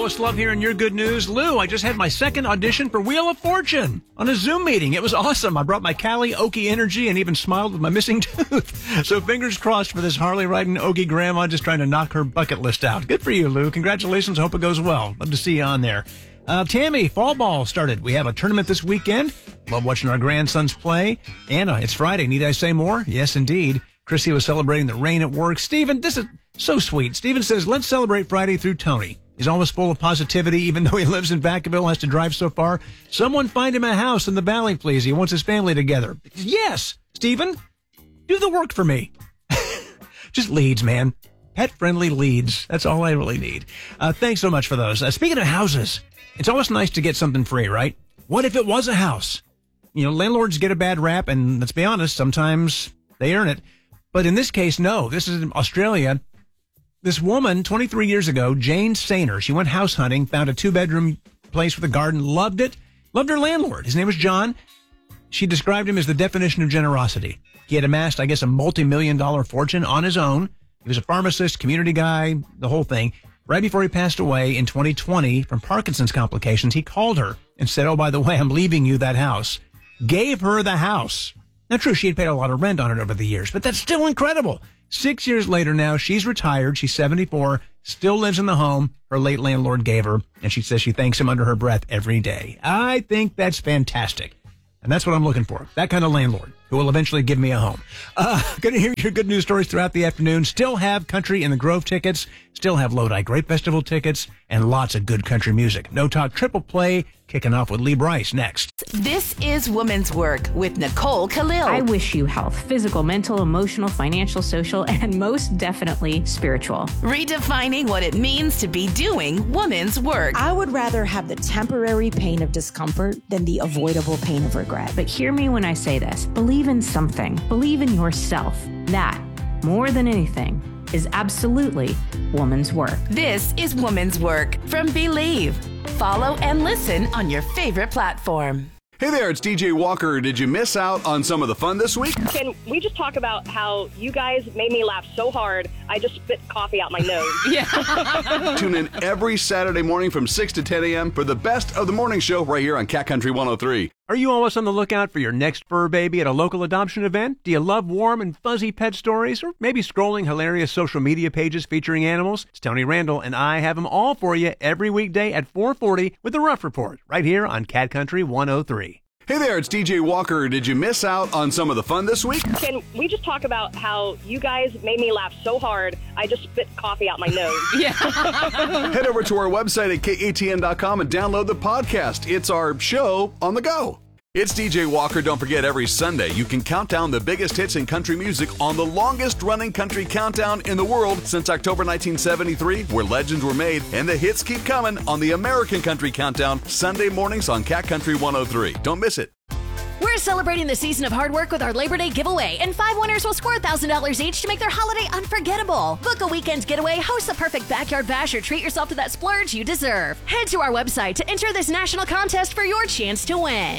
Lois Love here in Your Good News. Lou, I just had my second audition for Wheel of Fortune on a Zoom meeting. It was awesome. I brought my Cali Okie energy and even smiled with my missing tooth. So fingers crossed for this Harley-riding Okie grandma just trying to knock her bucket list out. Good for you, Lou. Congratulations. Hope it goes well. Love to see you on there. Tammy, fall ball started. We have a tournament this weekend. Love watching our grandsons play. Anna, it's Friday. Need I say more? Yes, indeed. Chrissy was celebrating the rain at work. Stephen, this is so sweet. Stephen says, let's celebrate Friday through Tony. He's always full of positivity, even though he lives in Vacaville, has to drive so far. Someone find him a house in the valley, please. He wants his family together. Yes, Stephen, do the work for me. Just leads, man. Pet-friendly leads. That's all I really need. Thanks so much for those. Speaking of houses, it's always nice to get something free, right? What if it was a house? You know, landlords get a bad rap, and let's be honest, sometimes they earn it. But in this case, no. This is in Australia. This woman, 23 years ago, Jane Sainer, she went house hunting, found a 2-bedroom place with a garden, loved it, loved her landlord. His name was John. She described him as the definition of generosity. He had amassed, I guess, a multi-million-dollar fortune on his own. He was a pharmacist, community guy, the whole thing. Right before he passed away in 2020 from Parkinson's complications, he called her and said, oh, by the way, I'm leaving you that house. Gave her the house. Now, true, she had paid a lot of rent on it over the years, but that's still incredible. 6 years later now, she's retired. She's 74, still lives in the home her late landlord gave her, and she says she thanks him under her breath every day. I think that's fantastic, and that's what I'm looking for, that kind of landlord who will eventually give me a home. Going to hear your good news stories throughout the afternoon. Still have Country in the Grove tickets, still have Lodi Grape Festival tickets, and lots of good country music. No Talk Triple Play, kicking off with Lee Bryce next. This is Woman's Work with Nicole Khalil. I wish you health, physical, mental, emotional, financial, social, and most definitely spiritual. Redefining what it means to be doing woman's work. I would rather have the temporary pain of discomfort than the avoidable pain of regret. But hear me when I say this. Believe in something. Believe in yourself. That, more than anything, is absolutely woman's work. This is Woman's Work from Believe. Follow and listen on your favorite platform. Hey there, it's DJ Walker. Did you miss out on some of the fun this week? Can we just talk about how you guys made me laugh so hard, I just spit coffee out my nose? Yeah. Tune in every Saturday morning from 6 to 10 a.m. for the best of the morning show right here on Cat Country 103. Are you always on the lookout for your next fur baby at a local adoption event? Do you love warm and fuzzy pet stories? Or maybe scrolling hilarious social media pages featuring animals? It's Tony Randall, and I have them all for you every weekday at 4:40 with the Rough Report, right here on Cat Country 103. Hey there, it's DJ Walker. Did you miss out on some of the fun this week? Can we just talk about how you guys made me laugh so hard, I just spit coffee out my nose? Yeah. Head over to our website at katn.com and download the podcast. It's our show on the go. It's DJ Walker. Don't forget, every Sunday you can count down the biggest hits in country music on the longest-running country countdown in the world since October 1973, where legends were made, and the hits keep coming on the American Country Countdown, Sunday mornings on Cat Country 103. Don't miss it. We're celebrating the season of hard work with our Labor Day giveaway, and 5 winners will score $1,000 each to make their holiday unforgettable. Book a weekend getaway, host the perfect backyard bash, or treat yourself to that splurge you deserve. Head to our website to enter this national contest for your chance to win.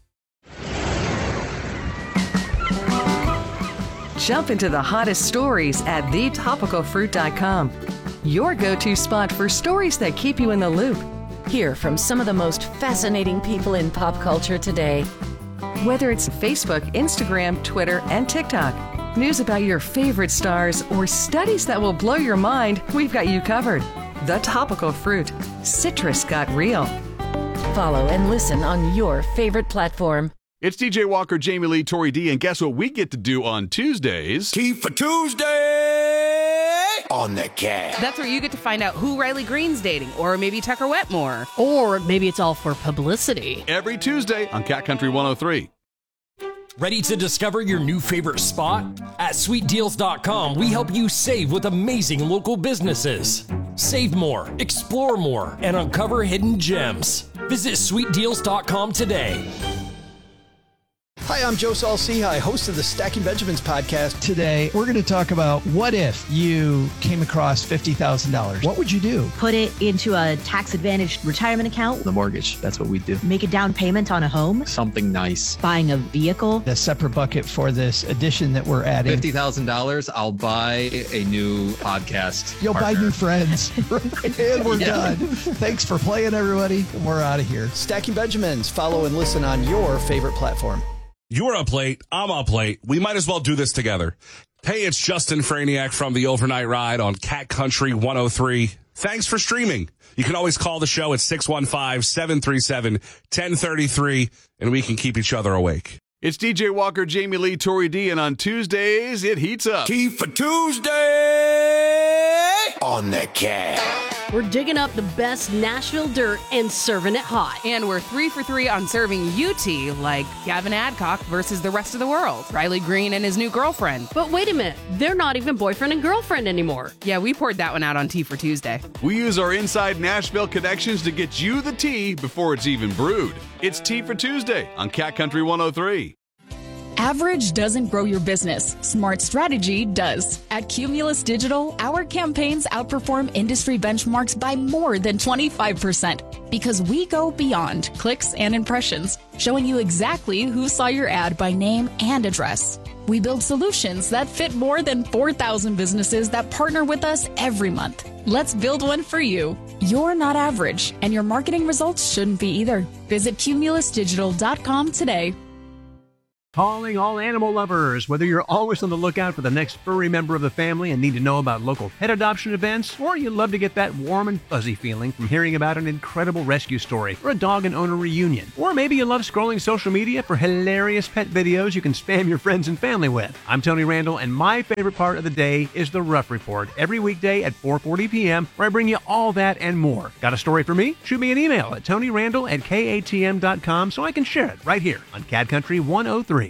Jump into the hottest stories at thetopicalfruit.com. Your go-to spot for stories that keep you in the loop. Hear from some of the most fascinating people in pop culture today. Whether it's Facebook, Instagram, Twitter, and TikTok, news about your favorite stars, or studies that will blow your mind, we've got you covered. The Topical Fruit. Citrus got real. Follow and listen on your favorite platform. It's DJ Walker, Jamie Lee, Tori D, and guess what we get to do on Tuesdays? Tea for Tuesday on the Cat. That's where you get to find out who Riley Green's dating, or maybe Tucker Wetmore. Or maybe it's all for publicity. Every Tuesday on Cat Country 103. Ready to discover your new favorite spot? At sweetdeals.com, we help you save with amazing local businesses. Save more, explore more, and uncover hidden gems. Visit sweetdeals.com today. Hi, I'm Joe Saul-Sehy, host of the Stacking Benjamins podcast. Today, we're going to talk about what if you came across $50,000? What would you do? Put it into a tax-advantaged retirement account. The mortgage, that's what we do. Make a down payment on a home. Something nice. Buying a vehicle. A separate bucket for this addition that we're adding. $50,000, I'll buy a new podcast. You'll partner. buy new friends. And we're done. Thanks for playing, everybody. We're out of here. Stacking Benjamins. Follow and listen on your favorite platform. You're up late. I'm up late. We might as well do this together. Hey, it's Justin Franiak from the Overnight Ride on Cat Country 103. Thanks for streaming. You can always call the show at 615-737-1033, and we can keep each other awake. It's DJ Walker, Jamie Lee, Tori D, and on Tuesdays, it heats up. Key for Tuesday on the Cat. We're digging up the best Nashville dirt and serving it hot. And we're 3 for 3 on serving UT, like Gavin Adcock versus the rest of the world, Riley Green and his new girlfriend. But wait a minute, they're not even boyfriend and girlfriend anymore. Yeah, we poured that one out on Tea for Tuesday. We use our inside Nashville connections to get you the tea before it's even brewed. It's Tea for Tuesday on Cat Country 103. Average doesn't grow your business. Smart strategy does. At Cumulus Digital, our campaigns outperform industry benchmarks by more than 25% because we go beyond clicks and impressions, showing you exactly who saw your ad by name and address. We build solutions that fit more than 4,000 businesses that partner with us every month. Let's build one for you. You're not average, and your marketing results shouldn't be either. Visit cumulusdigital.com today. Calling all animal lovers. Whether you're always on the lookout for the next furry member of the family and need to know about local pet adoption events, or you love to get that warm and fuzzy feeling from hearing about an incredible rescue story or a dog and owner reunion, or maybe you love scrolling social media for hilarious pet videos you can spam your friends and family with. I'm Tony Randall, and my favorite part of the day is the Rough Report every weekday at 4:40 p.m., where I bring you all that and more. Got a story for me? Shoot me an email at tonyrandall@katm.com so I can share it right here on Cat Country 103.